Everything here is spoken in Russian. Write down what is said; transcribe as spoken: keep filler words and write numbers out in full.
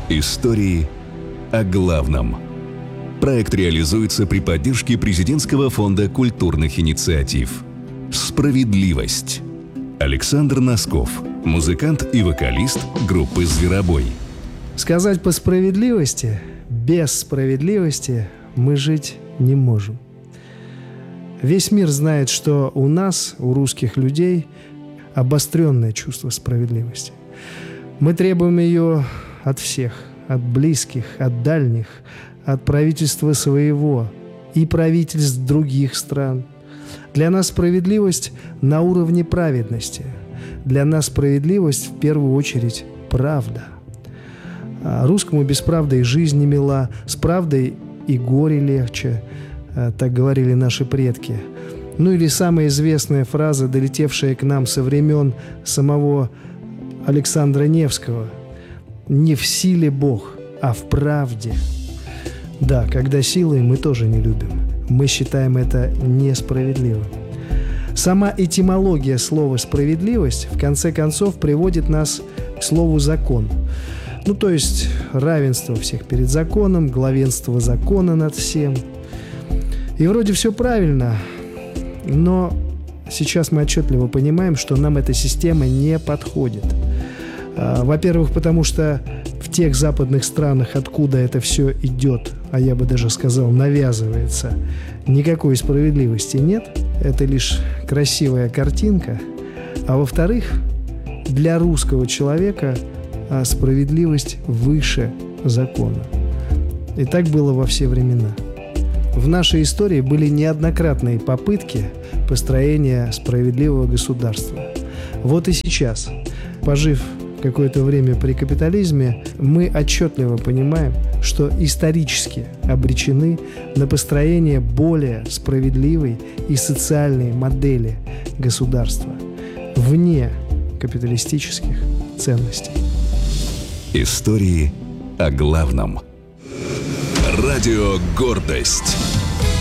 Истории о главном. Проект реализуется при поддержке Президентского фонда культурных инициатив. Справедливость. Александр Носков, музыкант и вокалист группы «Зверобой». Сказать по справедливости, без справедливости мы жить не можем. Весь мир знает, что у нас, у русских людей, обостренное чувство справедливости. Мы требуем ее от всех, от близких, от дальних, от правительства своего и правительств других стран. Для нас справедливость на уровне праведности. Для нас справедливость в первую очередь правда. А русскому без правды и жизнь не мила, с правдой и горе легче, так говорили наши предки. Ну или самая известная фраза, долетевшая к нам со времен самого Александра Невского: «Не в силе Бог, а в правде». Да, когда силой, мы тоже не любим. Мы считаем это несправедливым. Сама этимология слова «справедливость» в конце концов приводит нас к слову «закон». Ну, то есть равенство всех перед законом, главенство закона над всем. И вроде все правильно, но сейчас мы отчетливо понимаем, что нам эта система не подходит. Во-первых, потому что в тех западных странах, откуда это все идет, а я бы даже сказал, навязывается, никакой справедливости нет. Это лишь красивая картинка. А во-вторых, для русского человека справедливость выше закона. И так было во все времена. В нашей истории были неоднократные попытки построения справедливого государства. Вот и сейчас, пожив какое-то время при капитализме, мы отчетливо понимаем, что исторически обречены на построение более справедливой и социальной модели государства вне капиталистических ценностей. Истории о главном. Радио «Гордость».